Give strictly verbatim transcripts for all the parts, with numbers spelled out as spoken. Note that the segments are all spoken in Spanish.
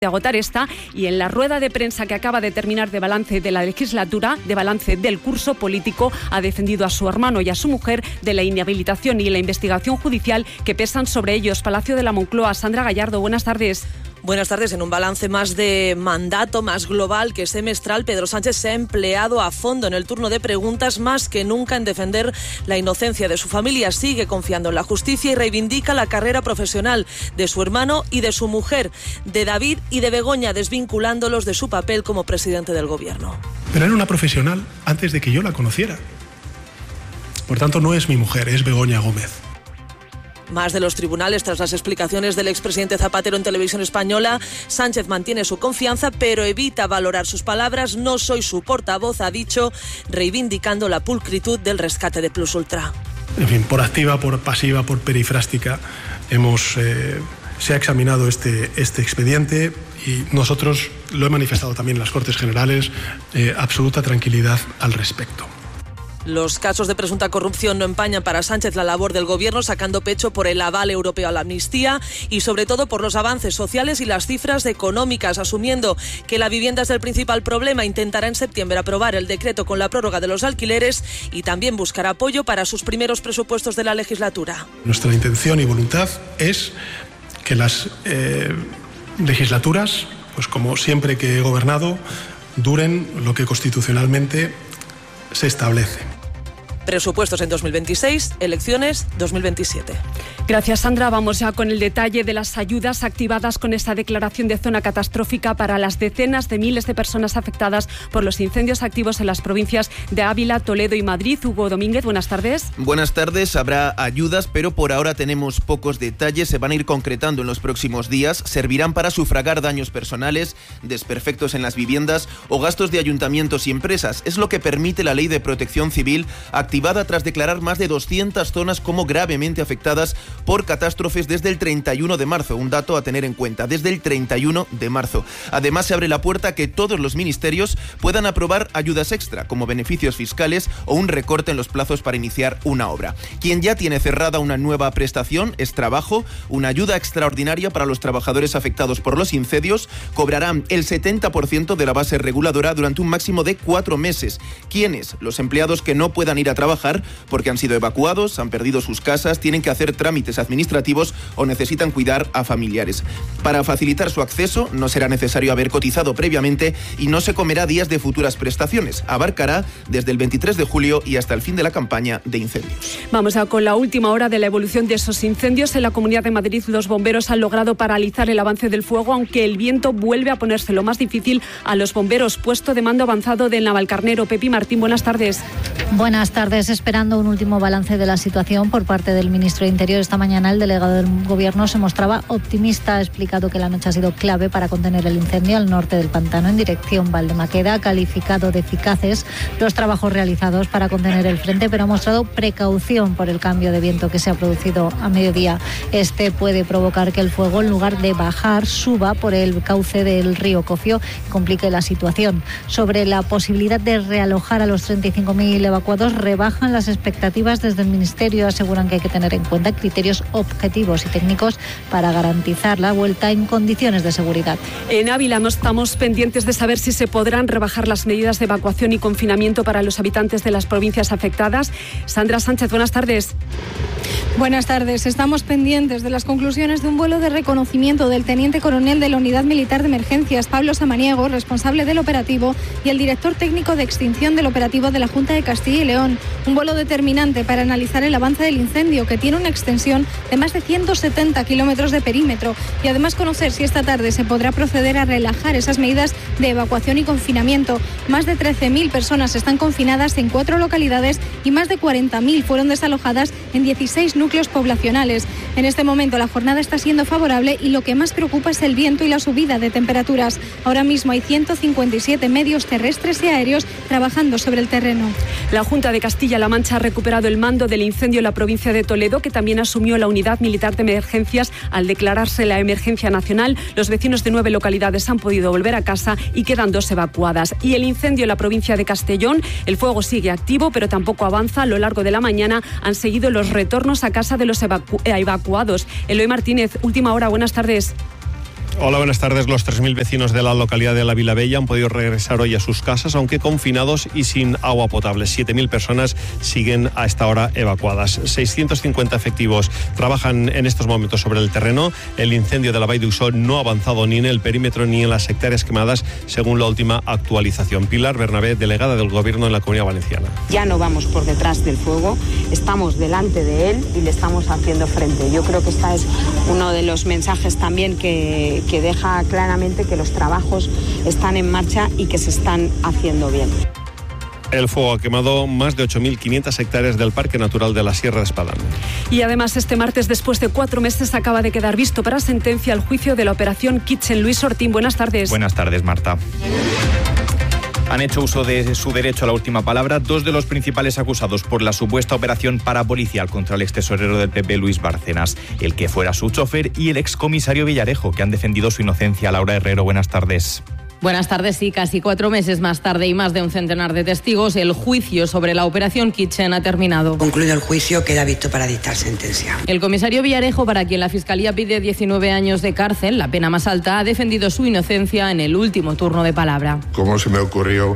de agotar esta, y en la rueda de prensa que acaba de terminar de balance de la legislatura, de balance del curso político, ha defendido a su hermano y a su mujer de la inhabilitación y la investigación judicial que pesan sobre ellos. Palacio de la Moncloa, Sandra Gallardo, buenas tardes. Buenas tardes. En un balance más de mandato, más global que semestral, Pedro Sánchez se ha empleado a fondo en el turno de preguntas, más que nunca en defender la inocencia de su familia. Sigue confiando en la justicia y reivindica la carrera profesional de su hermano y de su mujer, de David y de Begoña, desvinculándolos de su papel como presidente del gobierno. Pero era una profesional antes de que yo la conociera. Por tanto, no es mi mujer, es Begoña Gómez. Más de los tribunales tras las explicaciones del expresidente Zapatero en Televisión Española. Sánchez mantiene su confianza, pero evita valorar sus palabras. No soy su portavoz, ha dicho, reivindicando la pulcritud del rescate de Plus Ultra. En fin, por activa, por pasiva, por perifrástica, hemos, eh, se ha examinado este, este expediente y nosotros lo he manifestado también en las Cortes Generales, eh, absoluta tranquilidad al respecto. Los casos de presunta corrupción no empañan para Sánchez la labor del gobierno, sacando pecho por el aval europeo a la amnistía y sobre todo por los avances sociales y las cifras económicas, asumiendo que la vivienda es el principal problema. Intentará en septiembre aprobar el decreto con la prórroga de los alquileres y también buscará apoyo para sus primeros presupuestos de la legislatura. Nuestra intención y voluntad es que las eh, legislaturas, pues como siempre que he gobernado, duren lo que constitucionalmente se establece. Presupuestos en dos mil veintiséis, elecciones dos mil veintisiete. Gracias, Sandra. Vamos ya con el detalle de las ayudas activadas con esta declaración de zona catastrófica para las decenas de miles de personas afectadas por los incendios activos en las provincias de Ávila, Toledo y Madrid. Hugo Domínguez, buenas tardes. Buenas tardes. Habrá ayudas, pero por ahora tenemos pocos detalles. Se van a ir concretando en los próximos días. Servirán para sufragar daños personales, desperfectos en las viviendas o gastos de ayuntamientos y empresas. Es lo que permite la Ley de Protección Civil, activada tras declarar más de doscientas zonas como gravemente afectadas por catástrofes desde el treinta y uno de marzo, un dato a tener en cuenta, desde el treinta y uno de marzo. Además, se abre la puerta a que todos los ministerios puedan aprobar ayudas extra, como beneficios fiscales o un recorte en los plazos para iniciar una obra. Quien ya tiene cerrada una nueva prestación es Trabajo, una ayuda extraordinaria para los trabajadores afectados por los incendios. Cobrarán el setenta por ciento de la base reguladora durante un máximo de cuatro meses. ¿Quiénes? Los empleados que no puedan ir a trabajar porque han sido evacuados, han perdido sus casas, tienen que hacer trámites administrativos o necesitan cuidar a familiares. Para facilitar su acceso no será necesario haber cotizado previamente y no se comerá días de futuras prestaciones. Abarcará desde el veintitrés de julio y hasta el fin de la campaña de incendios. Vamos a con la última hora de la evolución de esos incendios. En la Comunidad de Madrid los bomberos han logrado paralizar el avance del fuego, aunque el viento vuelve a ponerse lo más difícil a los bomberos. Puesto de mando avanzado del Navalcarnero. Pepi Martín, buenas tardes. Buenas tardes. Esperando un último balance de la situación por parte del ministro de Interior, esta mañana el delegado del Gobierno se mostraba optimista. Ha explicado que la noche ha sido clave para contener el incendio al norte del pantano en dirección Valdemaqueda. Ha calificado de eficaces los trabajos realizados para contener el frente, pero ha mostrado precaución por el cambio de viento que se ha producido a mediodía. Este puede provocar que el fuego, en lugar de bajar, suba por el cauce del río Cofio y complique la situación. Sobre la posibilidad de realojar a los treinta y cinco mil evacuados, rebajan las expectativas desde el Ministerio. Aseguran que hay que tener en cuenta criterios objetivos y técnicos para garantizar la vuelta en condiciones de seguridad. En Ávila no estamos pendientes de saber si se podrán rebajar las medidas de evacuación y confinamiento para los habitantes de las provincias afectadas. Sandra Sánchez, buenas tardes. Buenas tardes. Estamos pendientes de las conclusiones de un vuelo de reconocimiento del teniente coronel de la Unidad Militar de Emergencias, Pablo Samaniego, responsable del operativo, y el director técnico de extinción del operativo de la Junta de Castilla y León. Un vuelo determinante para analizar el avance del incendio, que tiene una extensión de más de ciento setenta kilómetros de perímetro, y además conocer si esta tarde se podrá proceder a relajar esas medidas de evacuación y confinamiento. Más de trece mil personas están confinadas en cuatro localidades y más de cuarenta mil fueron desalojadas en dieciséis núcleos poblacionales. En este momento la jornada está siendo favorable y lo que más preocupa es el viento y la subida de temperaturas. Ahora mismo hay ciento cincuenta y siete medios terrestres y aéreos trabajando sobre el terreno. La Junta de Castilla-La Mancha ha recuperado el mando del incendio en la provincia de Toledo, que también asumió la Unidad Militar de Emergencias al declararse la emergencia nacional. Los vecinos de nueve localidades han podido volver a casa y quedan dos evacuadas. Y el incendio en la provincia de Castellón, el fuego sigue activo, pero tampoco avanza. A lo largo de la mañana han seguido los retornos a casa de los evacu- evacuados. Eloy Martínez, última hora, buenas tardes. Hola, buenas tardes. Los tres mil vecinos de la localidad de La Vilavella han podido regresar hoy a sus casas, aunque confinados y sin agua potable. siete mil personas siguen a esta hora evacuadas. seiscientos cincuenta efectivos trabajan en estos momentos sobre el terreno. El incendio de la Vall d'Uixó no ha avanzado ni en el perímetro ni en las hectáreas quemadas, según la última actualización. Pilar Bernabé, delegada del Gobierno en la Comunidad Valenciana. Ya no vamos por detrás del fuego, estamos delante de él y le estamos haciendo frente. Yo creo que este es uno de los mensajes también que que deja claramente que los trabajos están en marcha y que se están haciendo bien. El fuego ha quemado más de ocho mil quinientas hectáreas del Parque Natural de la Sierra de Espadán. Y además, este martes, después de cuatro meses, acaba de quedar visto para sentencia el juicio de la operación Kitchen. Luis Ortín, buenas tardes. Buenas tardes, Marta. Han hecho uso de su derecho a la última palabra dos de los principales acusados por la supuesta operación parapolicial contra el extesorero del P P, Luis Bárcenas, el que fuera su chofer, y el excomisario Villarejo, que han defendido su inocencia. Laura Herrero, buenas tardes. Buenas tardes. Sí, casi cuatro meses más tarde y más de un centenar de testigos, el juicio sobre la operación Kitchen ha terminado. Concluido el juicio, queda visto para dictar sentencia. El comisario Villarejo, para quien la Fiscalía pide diecinueve años de cárcel, la pena más alta, ha defendido su inocencia en el último turno de palabra. ¿Cómo se me ocurrió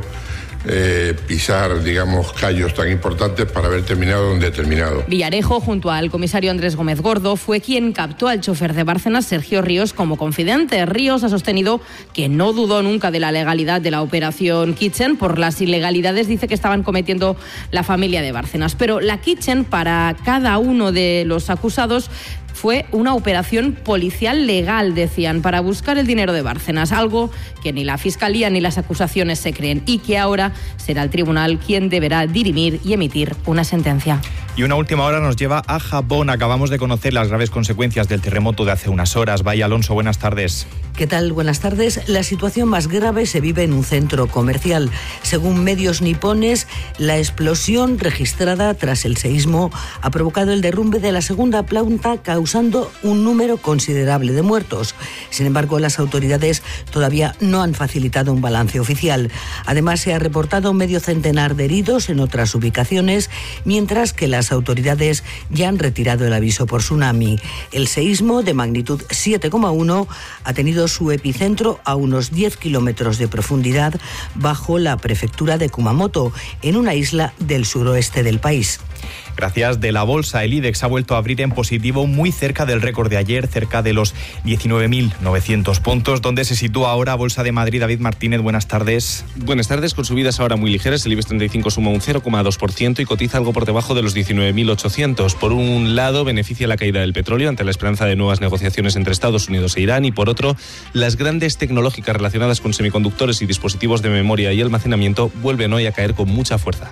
eh, pisar, digamos, callos tan importantes para haber terminado donde he terminado? Villarejo, junto al comisario Andrés Gómez Gordo, fue quien captó al chofer de Bárcenas, Sergio Ríos, como confidente. Ríos ha sostenido que no dudó nunca de la legalidad de la operación Kitchen. Por las ilegalidades dice que estaban cometiendo la familia de Bárcenas. Pero la Kitchen, para cada uno de los acusados, fue una operación policial legal, decían, para buscar el dinero de Bárcenas, algo que ni la Fiscalía ni las acusaciones se creen y que ahora será el tribunal quien deberá dirimir y emitir una sentencia. Y una última hora nos lleva a Japón. Acabamos de conocer las graves consecuencias del terremoto de hace unas horas. Vaya, Alonso, buenas tardes. ¿Qué tal? Buenas tardes. La situación más grave se vive en un centro comercial. Según medios nipones, la explosión registrada tras el seísmo ha provocado el derrumbe de la segunda planta, causando un número considerable de muertos. Sin embargo, las autoridades todavía no han facilitado un balance oficial. Además, se ha reportado medio centenar de heridos en otras ubicaciones, mientras que las autoridades ya han retirado el aviso por tsunami. El seísmo, de magnitud siete coma uno, ha tenido su epicentro a unos diez kilómetros de profundidad bajo la prefectura de Kumamoto, en una isla del suroeste del país. Gracias. De la bolsa, el IBEX ha vuelto a abrir en positivo, muy cerca del récord de ayer, cerca de los diecinueve mil novecientos puntos, donde se sitúa ahora Bolsa de Madrid. David Martínez, buenas tardes. Buenas tardes. Con subidas ahora muy ligeras, el IBEX treinta y cinco suma un cero coma dos por ciento y cotiza algo por debajo de los diecinueve mil ochocientos. Por un lado, beneficia la caída del petróleo ante la esperanza de nuevas negociaciones entre Estados Unidos e Irán, y por otro, las grandes tecnológicas relacionadas con semiconductores y dispositivos de memoria y almacenamiento vuelven hoy a caer con mucha fuerza.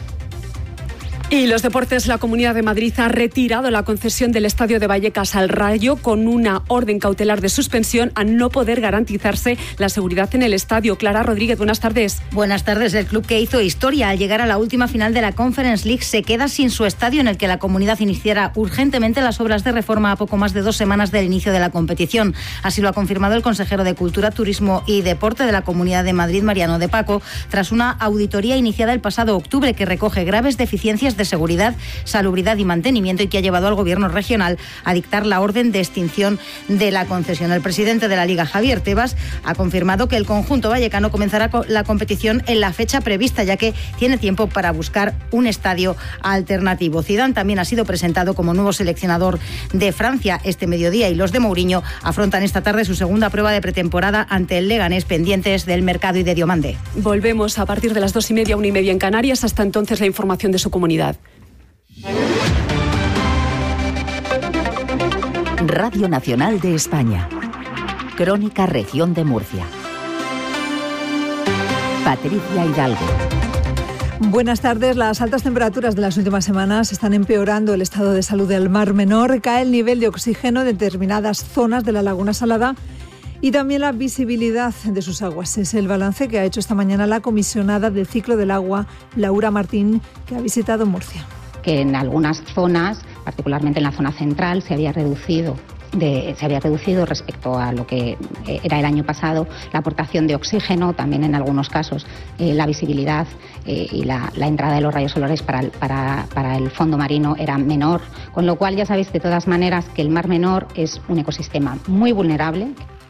Y los deportes, la Comunidad de Madrid ha retirado la concesión del Estadio de Vallecas al Rayo con una orden cautelar de suspensión a no poder garantizarse la seguridad en el estadio. Clara Rodríguez, buenas tardes. Buenas tardes. El club que hizo historia al llegar a la última final de la Conference League se queda sin su estadio, en el que la comunidad iniciara urgentemente las obras de reforma a poco más de dos semanas del inicio de la competición. Así lo ha confirmado el consejero de Cultura, Turismo y Deporte de la Comunidad de Madrid, Mariano de Paco, tras una auditoría iniciada el pasado octubre que recoge graves deficiencias de de seguridad, salubridad y mantenimiento, y que ha llevado al gobierno regional a dictar la orden de extinción de la concesión. El presidente de la Liga, Javier Tebas, ha confirmado que el conjunto vallecano comenzará la competición en la fecha prevista, ya que tiene tiempo para buscar un estadio alternativo. Zidane también ha sido presentado como nuevo seleccionador de Francia este mediodía, y los de Mourinho afrontan esta tarde su segunda prueba de pretemporada ante el Leganés, pendientes del mercado y de Diomande. Volvemos a partir de las dos y media, una y media en Canarias. Hasta entonces, la información de su comunidad. Radio Nacional de España. Crónica Región de Murcia. Patricia Hidalgo. Buenas tardes. Las altas temperaturas de las últimas semanas están empeorando el estado de salud del Mar Menor. Cae el nivel de oxígeno de determinadas zonas de la Laguna Salada y también la visibilidad de sus aguas. Es el balance que ha hecho esta mañana la comisionada del ciclo del agua, Laura Martín, que ha visitado Murcia. Que en algunas zonas, particularmente en la zona central, se había reducido De, se había reducido respecto a lo que era el año pasado la aportación de oxígeno, también en algunos casos eh, la visibilidad eh, y la, la entrada de los rayos solares para el, para, para el fondo marino era menor, con lo cual ya sabéis de todas maneras que el Mar Menor es un ecosistema muy vulnerable.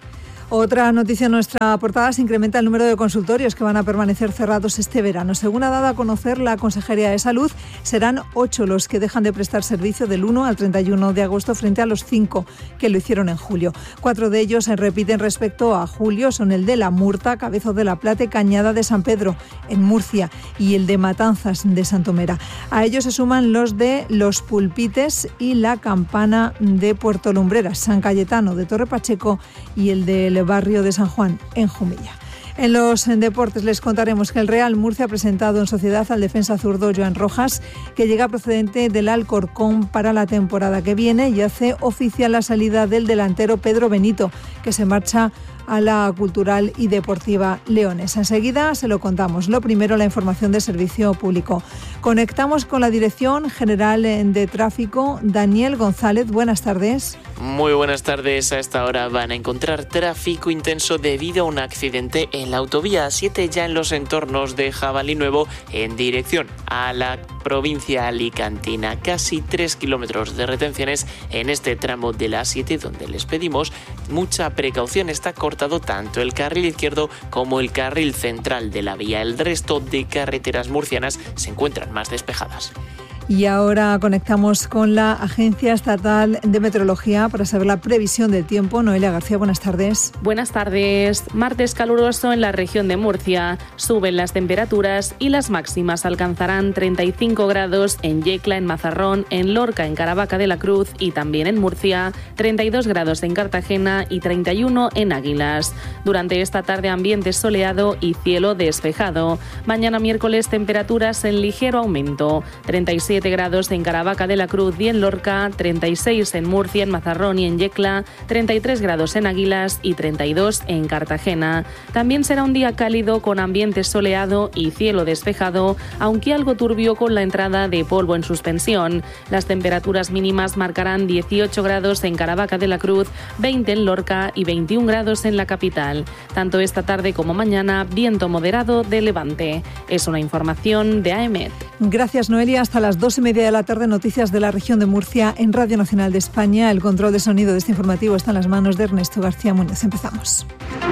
Otra noticia en nuestra portada: se incrementa el número de consultorios que van a permanecer cerrados este verano. Según ha dado a conocer la Consejería de Salud, serán ocho los que dejan de prestar servicio del uno al treinta y uno de agosto frente a los cinco que lo hicieron en julio. Cuatro de ellos se repiten respecto a julio, son el de La Murta, Cabezo de la Plata, Cañada de San Pedro, en Murcia, y el de Matanzas de Santomera. A ellos se suman los de Los Pulpites y La Campana de Puerto Lumbreras, San Cayetano de Torre Pacheco y el del barrio de San Juan, en Jumilla. En los deportes les contaremos que el Real Murcia ha presentado en sociedad al defensa zurdo Joan Rojas, que llega procedente del Alcorcón para la temporada que viene, y hace oficial la salida del delantero Pedro Benito, que se marcha a la Cultural y Deportiva Leonesa. Enseguida se lo contamos. Lo primero, la información de servicio público. Conectamos con la Dirección General de Tráfico. Daniel González, buenas tardes. Muy buenas tardes. A esta hora van a encontrar tráfico intenso debido a un accidente en la autovía A siete, ya en los entornos de Jabalí Nuevo, en dirección a la provincia alicantina. Casi tres kilómetros de retenciones en este tramo de la A siete, donde les pedimos mucha precaución. Está cortado tanto el carril izquierdo como el carril central de la vía. El resto de carreteras murcianas se encuentran más despejadas. Y ahora conectamos con la Agencia Estatal de Meteorología para saber la previsión del tiempo. Noelia García, buenas tardes. Buenas tardes. Martes caluroso en la región de Murcia. Suben las temperaturas y las máximas alcanzarán treinta y cinco grados en Yecla, en Mazarrón, en Lorca, en Caravaca de la Cruz y también en Murcia, treinta y dos grados en Cartagena y treinta y uno en Águilas. Durante esta tarde ambiente soleado y cielo despejado. Mañana miércoles temperaturas en ligero aumento. treinta y siete grados en Caravaca de la Cruz y en Lorca, treinta y seis en Murcia, en Mazarrón y en Yecla, treinta y tres grados en Águilas y treinta y dos en Cartagena. También será un día cálido con ambiente soleado y cielo despejado, aunque algo turbio con la entrada de polvo en suspensión. Las temperaturas mínimas marcarán dieciocho grados en Caravaca de la Cruz, veinte en Lorca y veintiún grados en la capital. Tanto esta tarde como mañana, viento moderado de levante. Es una información de A E M E T. Gracias, Noelia. Hasta las dos y media de la tarde, noticias de la región de Murcia en Radio Nacional de España. El control de sonido de este informativo está en las manos de Ernesto García Muñoz. Empezamos.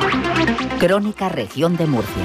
Crónica Región de Murcia.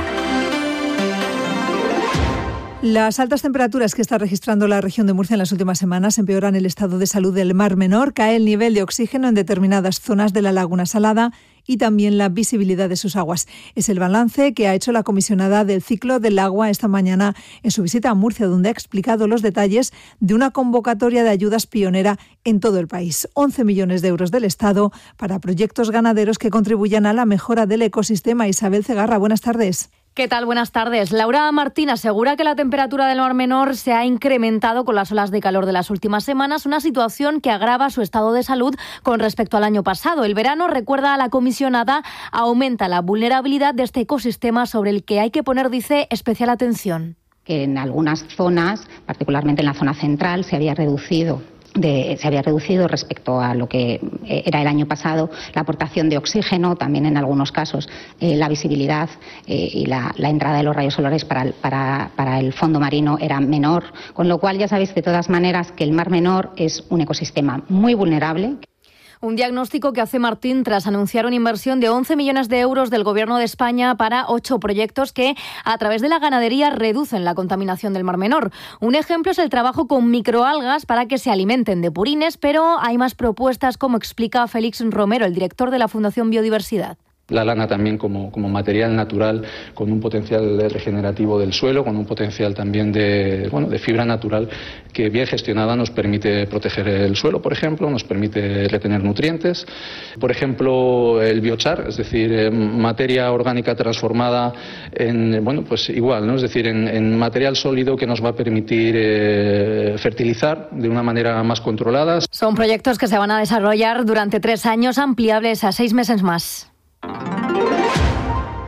Las altas temperaturas que está registrando la región de Murcia en las últimas semanas empeoran el estado de salud del Mar Menor. Cae el nivel de oxígeno en determinadas zonas de la Laguna Salada y también la visibilidad de sus aguas. Es el balance que ha hecho la comisionada del ciclo del agua esta mañana en su visita a Murcia, donde ha explicado los detalles de una convocatoria de ayudas pionera en todo el país. once millones de euros del Estado para proyectos ganaderos que contribuyan a la mejora del ecosistema. Isabel Cegarra, buenas tardes. ¿Qué tal? Buenas tardes. Laura Martín asegura que la temperatura del Mar Menor se ha incrementado con las olas de calor de las últimas semanas, una situación que agrava su estado de salud con respecto al año pasado. El verano, recuerda a la comisionada, aumenta la vulnerabilidad de este ecosistema sobre el que hay que poner, dice, especial atención. Que en algunas zonas, particularmente en la zona central, se había reducido De, se había reducido respecto a lo que era el año pasado la aportación de oxígeno, también en algunos casos eh, la visibilidad eh, y la, la entrada de los rayos solares para el, para, para el fondo marino era menor, con lo cual ya sabéis de todas maneras que el Mar Menor es un ecosistema muy vulnerable. Un diagnóstico que hace Martín tras anunciar una inversión de once millones de euros del Gobierno de España para ocho proyectos que, a través de la ganadería, reducen la contaminación del Mar Menor. Un ejemplo es el trabajo con microalgas para que se alimenten de purines, pero hay más propuestas, como explica Félix Romero, el director de la Fundación Biodiversidad. La lana también como, como material natural con un potencial regenerativo del suelo, con un potencial también de, bueno, de fibra natural que bien gestionada nos permite proteger el suelo, por ejemplo, nos permite retener nutrientes. Por ejemplo, el biochar, es decir, eh, materia orgánica transformada en, bueno, pues igual, ¿no? Es decir, en, en material sólido que nos va a permitir eh, fertilizar de una manera más controlada. Son proyectos que se van a desarrollar durante tres años, ampliables a seis meses más.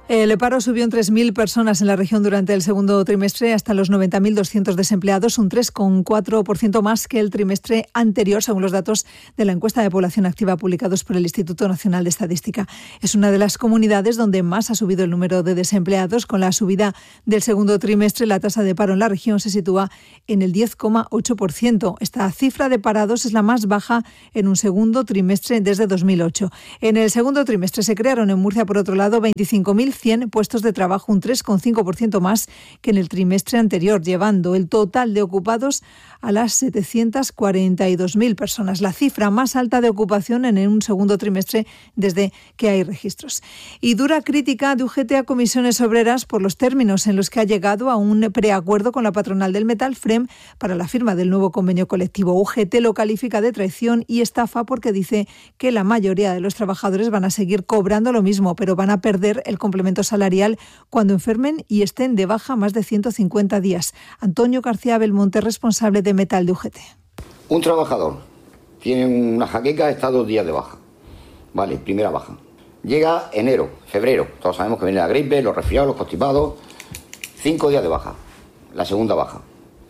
El paro subió en tres mil personas en la región durante el segundo trimestre hasta los noventa mil doscientos desempleados, un tres coma cuatro por ciento más que el trimestre anterior, según los datos de la encuesta de población activa publicados por el Instituto Nacional de Estadística. Es una de las comunidades donde más ha subido el número de desempleados. Con la subida del segundo trimestre, la tasa de paro en la región se sitúa en el diez coma ocho por ciento. Esta cifra de parados es la más baja en un segundo trimestre desde dos mil ocho. En el segundo trimestre se crearon en Murcia, por otro lado, veinticinco mil cien puestos de trabajo, un tres coma cinco por ciento más que en el trimestre anterior, llevando el total de ocupados a las setecientas cuarenta y dos mil personas, la cifra más alta de ocupación en un segundo trimestre desde que hay registros. Y dura crítica de U G T a Comisiones Obreras por los términos en los que ha llegado a un preacuerdo con la patronal del metal, FREM, para la firma del nuevo convenio colectivo. U G T lo califica de traición y estafa porque dice que la mayoría de los trabajadores van a seguir cobrando lo mismo, pero van a perder el complemento salarial cuando enfermen y estén de baja más de ciento cincuenta días. Antonio García Belmonte, responsable de Metal de U G T. Un trabajador tiene una jaqueca, está dos días de baja. Vale, primera baja. Llega enero, febrero, todos sabemos que viene la gripe, los resfriados, los constipados. Cinco días de baja, la segunda baja.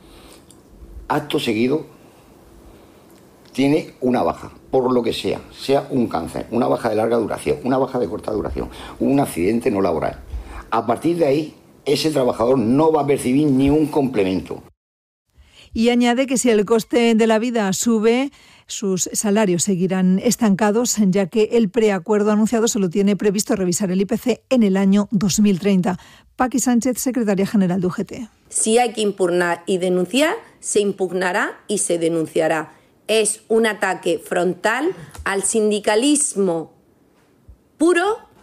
Acto seguido tiene una baja, por lo que sea, sea un cáncer, una baja de larga duración, una baja de corta duración, un accidente no laboral. A partir de ahí, ese trabajador no va a percibir ni un complemento. Y añade que si el coste de la vida sube, sus salarios seguirán estancados, ya que el preacuerdo anunciado solo tiene previsto revisar el I P C en el año dos mil treinta. Paqui Sánchez, secretaria general de U G T. Si hay que impugnar y denunciar, se impugnará y se denunciará. Es un ataque frontal al sindicalismo puro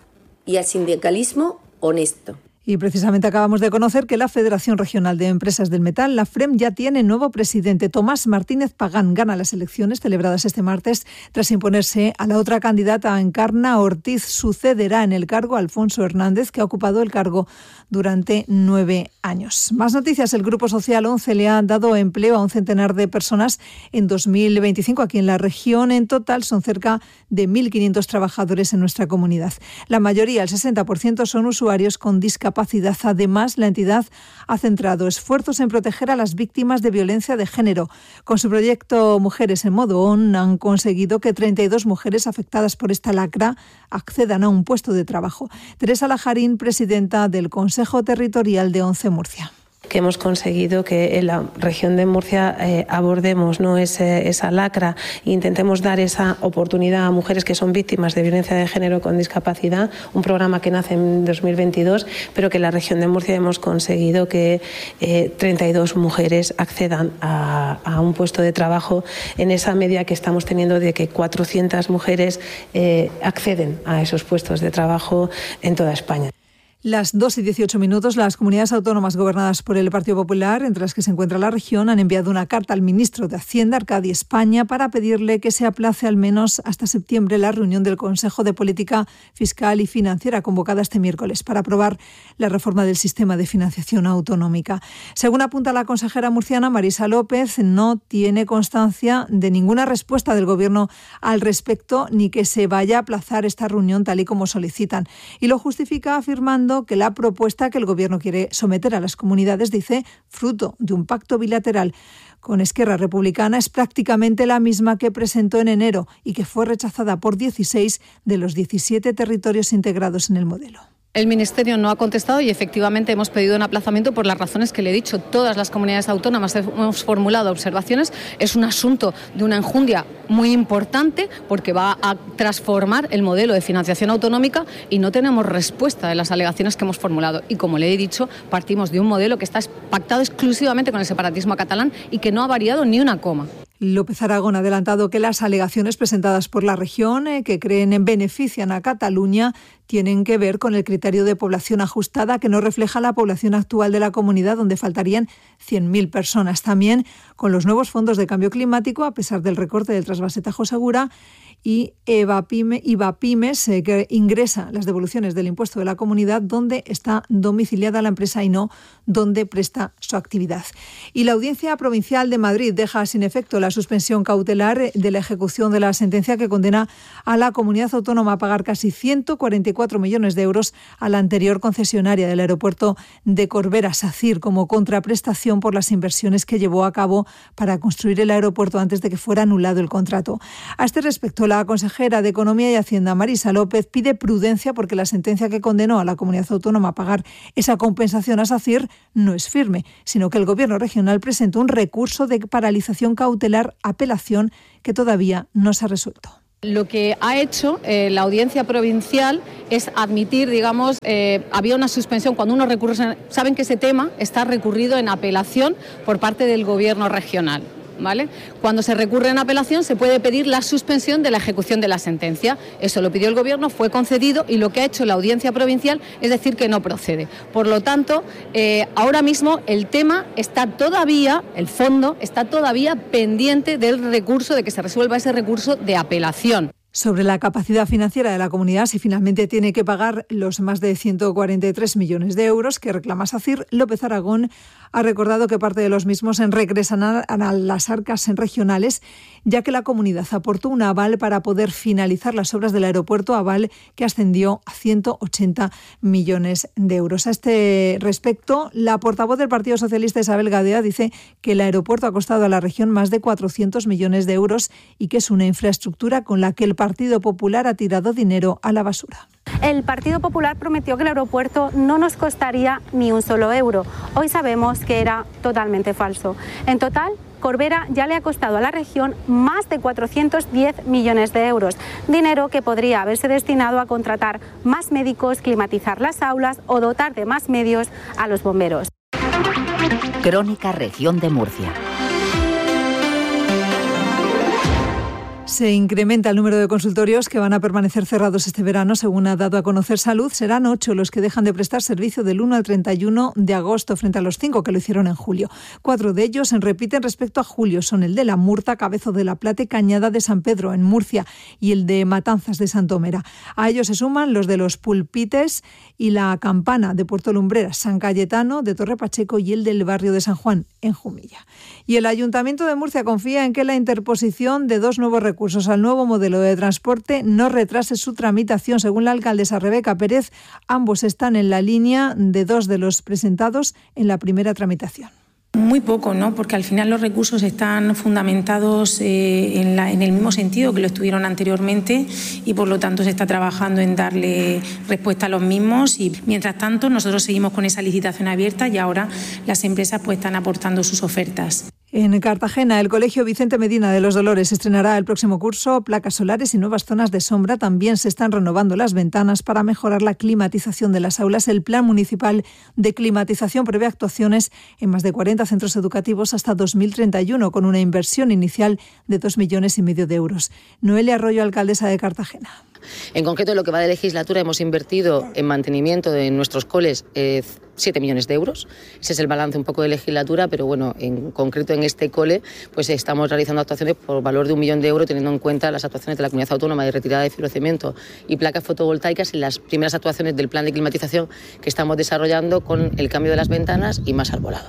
y al sindicalismo honesto. Y precisamente acabamos de conocer que la Federación Regional de Empresas del Metal, la FREM, ya tiene nuevo presidente. Tomás Martínez Pagán gana las elecciones celebradas este martes tras imponerse a la otra candidata, Encarna Ortiz. Sucederá en el cargo a Alfonso Hernández, que ha ocupado el cargo durante nueve años. Más noticias. El Grupo Social once le ha dado empleo a un centenar de personas en dos mil veinticinco aquí en la región. En total son cerca de mil quinientos trabajadores en nuestra comunidad. La mayoría, el sesenta por ciento, son usuarios con discapacidad. Además, la entidad ha centrado esfuerzos en proteger a las víctimas de violencia de género. Con su proyecto Mujeres en Modo On han conseguido que treinta y dos mujeres afectadas por esta lacra accedan a un puesto de trabajo. Teresa Lajarín, presidenta del Consejo Territorial de ONCE Murcia. Que hemos conseguido que en la región de Murcia eh, abordemos ¿no? Ese, esa lacra e intentemos dar esa oportunidad a mujeres que son víctimas de violencia de género con discapacidad, un programa que nace en dos mil veintidós, pero que en la región de Murcia hemos conseguido que eh, treinta y dos mujeres accedan a, a un puesto de trabajo en esa media que estamos teniendo de que cuatrocientas mujeres eh, acceden a esos puestos de trabajo en toda España. Las dos y dieciocho minutos, las comunidades autónomas gobernadas por el Partido Popular, entre las que se encuentra la región, han enviado una carta al ministro de Hacienda, Arcadi España, para pedirle que se aplace al menos hasta septiembre la reunión del Consejo de Política Fiscal y Financiera convocada este miércoles para aprobar la reforma del sistema de financiación autonómica. Según apunta la consejera murciana Marisa López, no tiene constancia de ninguna respuesta del Gobierno al respecto ni que se vaya a aplazar esta reunión tal y como solicitan. Y lo justifica afirmando que la propuesta que el Gobierno quiere someter a las comunidades, dice, fruto de un pacto bilateral con Esquerra Republicana, es prácticamente la misma que presentó en enero y que fue rechazada por dieciséis de los diecisiete territorios integrados en el modelo. El Ministerio no ha contestado y efectivamente hemos pedido un aplazamiento por las razones que le he dicho. Todas las comunidades autónomas hemos formulado observaciones. Es un asunto de una enjundia muy importante porque va a transformar el modelo de financiación autonómica y no tenemos respuesta de las alegaciones que hemos formulado. Y como le he dicho, partimos de un modelo que está pactado exclusivamente con el separatismo catalán y que no ha variado ni una coma. López Aragón ha adelantado que las alegaciones presentadas por la región, eh, que creen benefician a Cataluña, tienen que ver con el criterio de población ajustada, que no refleja la población actual de la comunidad, donde faltarían cien mil personas. También con los nuevos fondos de cambio climático, a pesar del recorte del trasvase Tajo Segura, y Evapime, Ivapymes, eh, que ingresa las devoluciones del impuesto de la comunidad donde está domiciliada la empresa y no donde presta su actividad. Y la Audiencia Provincial de Madrid deja sin efecto la la suspensión cautelar de la ejecución de la sentencia que condena a la comunidad autónoma a pagar casi ciento cuarenta y cuatro millones de euros a la anterior concesionaria del aeropuerto de Corbera, SACIR, como contraprestación por las inversiones que llevó a cabo para construir el aeropuerto antes de que fuera anulado el contrato. A este respecto, la consejera de Economía y Hacienda, Marisa López, pide prudencia porque la sentencia que condenó a la comunidad autónoma a pagar esa compensación a SACIR no es firme, sino que el Gobierno regional presentó un recurso de paralización cautelar, apelación, que todavía no se ha resuelto. Lo que ha hecho eh, la audiencia provincial es admitir, digamos, eh, había una suspensión cuando unos recursos, saben que ese tema está recurrido en apelación por parte del Gobierno regional. ¿Vale? Cuando se recurre en apelación se puede pedir la suspensión de la ejecución de la sentencia. Eso lo pidió el Gobierno, fue concedido y lo que ha hecho la Audiencia Provincial es decir que no procede. Por lo tanto, eh, ahora mismo el tema está todavía, el fondo está todavía pendiente del recurso, de que se resuelva ese recurso de apelación. Sobre la capacidad financiera de la comunidad, si finalmente tiene que pagar los más de ciento cuarenta y tres millones de euros que reclama SACIR, López Aragón ha recordado que parte de los mismos regresan a las arcas regionales, ya que la comunidad aportó un aval para poder finalizar las obras del aeropuerto, aval que ascendió a ciento ochenta millones de euros. A este respecto, la portavoz del Partido Socialista, Isabel Gadea, dice que el aeropuerto ha costado a la región más de cuatrocientos millones de euros y que es una infraestructura con la que el Partido Popular ha tirado dinero a la basura. El Partido Popular prometió que el aeropuerto no nos costaría ni un solo euro. Hoy sabemos que era totalmente falso. En total, Corbera ya le ha costado a la región más de cuatrocientos diez millones de euros, dinero que podría haberse destinado a contratar más médicos, climatizar las aulas o dotar de más medios a los bomberos. Crónica Región de Murcia. Se incrementa el número de consultorios que van a permanecer cerrados este verano, según ha dado a conocer Salud. Serán ocho los que dejan de prestar servicio del uno al treinta y uno de agosto, frente a los cinco que lo hicieron en julio. Cuatro de ellos se repiten respecto a julio. Son el de La Murta, Cabezo de la Plata y Cañada de San Pedro, en Murcia, y el de Matanzas de Santomera. A ellos se suman los de Los Pulpites y La Campana de Puerto Lumbreras, San Cayetano de Torre Pacheco y el del barrio de San Juan, en Jumilla. Y el Ayuntamiento de Murcia confía en que la interposición de dos nuevos recursos al nuevo modelo de transporte no retrase su tramitación. Según la alcaldesa Rebeca Pérez, ambos están en la línea de dos de los presentados en la primera tramitación. Muy poco, ¿no? Porque al final los recursos están fundamentados eh, en, la, en el mismo sentido que lo estuvieron anteriormente y por lo tanto se está trabajando en darle respuesta a los mismos y mientras tanto nosotros seguimos con esa licitación abierta y ahora las empresas pues están aportando sus ofertas. En Cartagena, el Colegio Vicente Medina de los Dolores estrenará el próximo curso placas solares y nuevas zonas de sombra. También se están renovando las ventanas para mejorar la climatización de las aulas. El Plan Municipal de Climatización prevé actuaciones en más de cuarenta centros educativos hasta dos mil treinta y uno, con una inversión inicial de dos millones y medio de euros. Noelia Arroyo, alcaldesa de Cartagena. En concreto, en lo que va de legislatura hemos invertido en mantenimiento de nuestros coles eh, siete millones de euros. Ese es el balance un poco de legislatura, pero bueno, en concreto en este cole pues estamos realizando actuaciones por valor de un millón de euros, teniendo en cuenta las actuaciones de la Comunidad Autónoma de retirada de fibrocemento y placas fotovoltaicas y las primeras actuaciones del plan de climatización que estamos desarrollando con el cambio de las ventanas y más arbolado.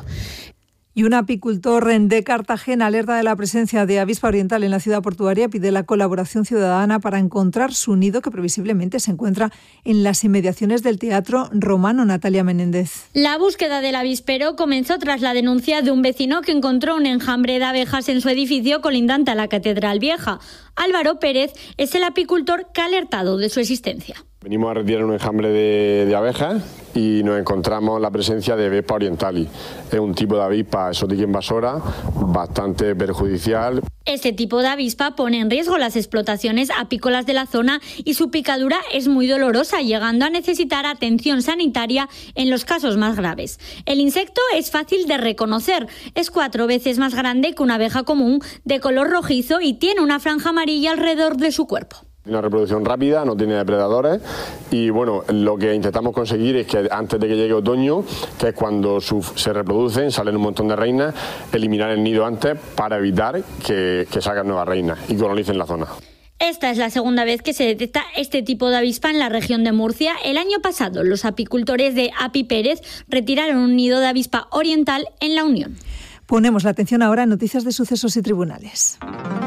Y un apicultor de Cartagena alerta de la presencia de avispa oriental en la ciudad portuaria, pide la colaboración ciudadana para encontrar su nido, que previsiblemente se encuentra en las inmediaciones del Teatro Romano. Natalia Menéndez. La búsqueda del avispero comenzó tras la denuncia de un vecino que encontró un enjambre de abejas en su edificio colindante a la Catedral Vieja. Álvaro Pérez es el apicultor que ha alertado de su existencia. Venimos a retirar un enjambre de, de abejas y nos encontramos la presencia de Vespa orientalis. Es un tipo de avispa exótica invasora bastante perjudicial. Este tipo de avispa pone en riesgo las explotaciones apícolas de la zona y su picadura es muy dolorosa, llegando a necesitar atención sanitaria en los casos más graves. El insecto es fácil de reconocer, es cuatro veces más grande que una abeja común, de color rojizo y tiene una franja amarilla alrededor de su cuerpo. Una reproducción rápida, no tiene depredadores y bueno, lo que intentamos conseguir es que antes de que llegue otoño, que es cuando su, se reproducen, salen un montón de reinas, eliminar el nido antes para evitar que, que salgan nuevas reinas y colonicen la zona. Esta es la segunda vez que se detecta este tipo de avispa en la región de Murcia. El año pasado, los apicultores de Api Pérez retiraron un nido de avispa oriental en La Unión. Ponemos la atención ahora en noticias de sucesos y tribunales.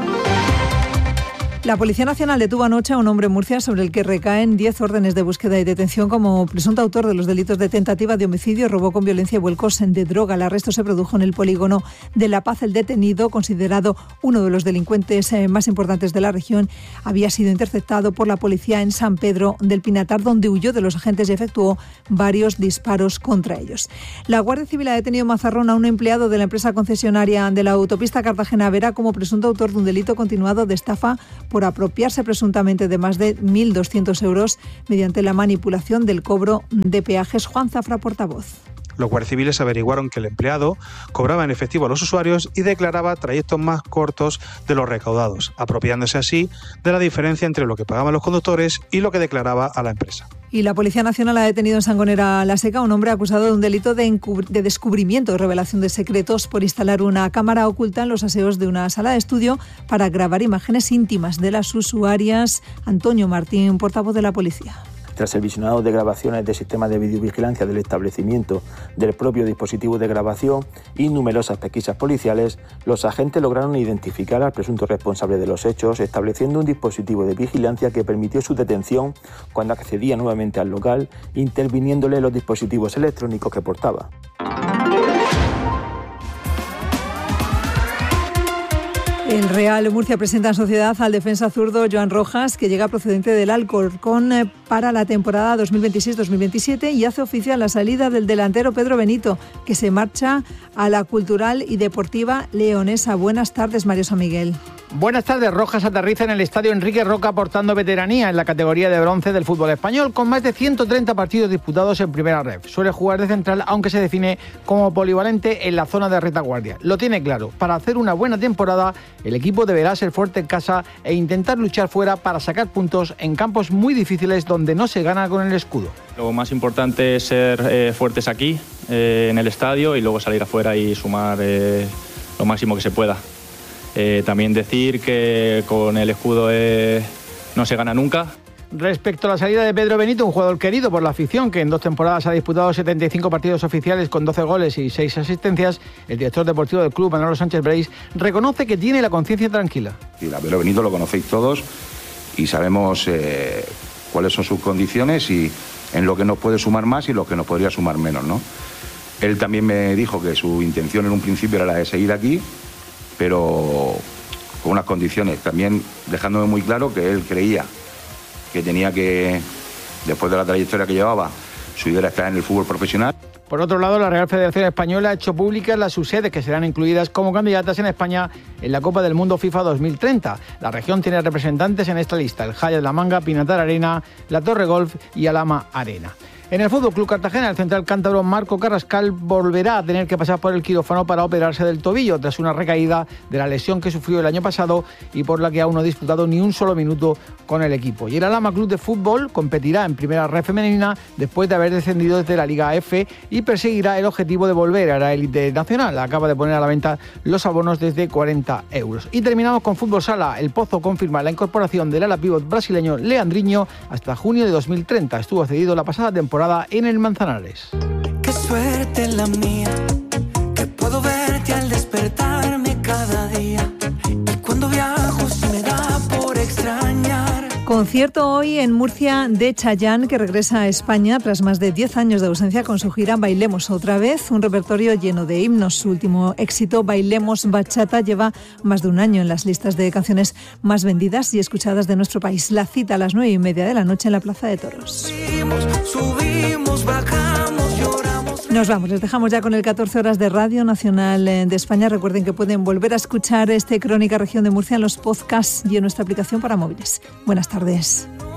La Policía Nacional detuvo anoche a un hombre en Murcia sobre el que recaen diez órdenes de búsqueda y detención como presunto autor de los delitos de tentativa de homicidio, robo con violencia y vuelcos de droga. El arresto se produjo en el polígono de La Paz. El detenido, considerado uno de los delincuentes más importantes de la región, había sido interceptado por la policía en San Pedro del Pinatar, donde huyó de los agentes y efectuó varios disparos contra ellos. La Guardia Civil ha detenido en Mazarrón a un empleado de la empresa concesionaria de la autopista Cartagena-Vera como presunto autor de un delito continuado de estafa por apropiarse presuntamente de más de mil doscientos euros mediante la manipulación del cobro de peajes. Juan Zafra, portavoz. Los guardias civiles averiguaron que el empleado cobraba en efectivo a los usuarios y declaraba trayectos más cortos de los recaudados, apropiándose así de la diferencia entre lo que pagaban los conductores y lo que declaraba a la empresa. Y la Policía Nacional ha detenido en Sangonera La Seca a un hombre acusado de un delito de, encubr- de descubrimiento y revelación de secretos por instalar una cámara oculta en los aseos de una sala de estudio para grabar imágenes íntimas de las usuarias. Antonio Martín, portavoz de la Policía. Tras el visionado de grabaciones del sistema de videovigilancia del establecimiento, del propio dispositivo de grabación y numerosas pesquisas policiales, los agentes lograron identificar al presunto responsable de los hechos, estableciendo un dispositivo de vigilancia que permitió su detención cuando accedía nuevamente al local, interviniéndole los dispositivos electrónicos que portaba. El Real Murcia presenta en sociedad al defensa zurdo Joan Rojas, que llega procedente del Alcorcón para la temporada dos mil veintiséis dos mil veintisiete y hace oficial la salida del delantero Pedro Benito, que se marcha a la Cultural y Deportiva Leonesa. Buenas tardes, Mario San Miguel. Buenas tardes. Rojas aterriza en el estadio Enrique Roca aportando veteranía en la categoría de bronce del fútbol español, con más de ciento treinta partidos disputados en primera ref. Suele jugar de central, aunque se define como polivalente en la zona de retaguardia. Lo tiene claro: para hacer una buena temporada, el equipo deberá ser fuerte en casa e intentar luchar fuera para sacar puntos en campos muy difíciles donde no se gana con el escudo. Lo más importante es ser eh, fuertes aquí, eh, en el estadio, y luego salir afuera y sumar eh, lo máximo que se pueda. Eh, también decir que con el escudo eh, no se gana nunca. Respecto a la salida de Pedro Benito, un jugador querido por la afición que en dos temporadas ha disputado setenta y cinco partidos oficiales con doce goles y seis asistencias, el director deportivo del club, Manolo Sánchez Breis, reconoce que tiene la conciencia tranquila. Y a Pedro Benito lo conocéis todos y sabemos eh, cuáles son sus condiciones y en lo que nos puede sumar más y lo que nos podría sumar menos, ¿no? Él también me dijo que su intención en un principio era la de seguir aquí, pero con unas condiciones, también dejándome muy claro que él creía que tenía que, después de la trayectoria que llevaba, su idea era estar en el fútbol profesional. Por otro lado, la Real Federación Española ha hecho públicas las subsedes que serán incluidas como candidatas en España en la Copa del Mundo FIFA dos mil treinta. La región tiene representantes en esta lista: el Jaya de la Manga, Pinatar Arena, la Torre Golf y Alhama Arena. En el Fútbol Club Cartagena, el central cántabro Marco Carrascal volverá a tener que pasar por el quirófano para operarse del tobillo tras una recaída de la lesión que sufrió el año pasado y por la que aún no ha disputado ni un solo minuto con el equipo. Y el Alhama Club de Fútbol competirá en primera red femenina después de haber descendido desde la Liga F y perseguirá el objetivo de volver a la élite nacional. Acaba de poner a la venta los abonos desde cuarenta euros. Y terminamos con fútbol sala. El Pozo confirma la incorporación del ala pívot brasileño Leandrinho hasta junio de dos mil treinta. Estuvo cedido la pasada temporada en el Manzanares. Qué suerte la mía, que puedo verte al despertarme cada día. Y cuando viajo se me da por extrañar. Concierto hoy en Murcia de Chayanne, que regresa a España tras más de diez años de ausencia con su gira Bailemos otra vez, un repertorio lleno de himnos. Su último éxito, Bailemos Bachata, lleva más de un año en las listas de canciones más vendidas y escuchadas de nuestro país. La cita a las nueve y media de la noche en la Plaza de Toros. Subimos, subimos, bajamos, lloramos. Nos vamos, les dejamos ya con el catorce horas de Radio Nacional de España. Recuerden que pueden volver a escuchar este Crónica Región de Murcia en los podcasts y en nuestra aplicación para móviles. Buenas tardes.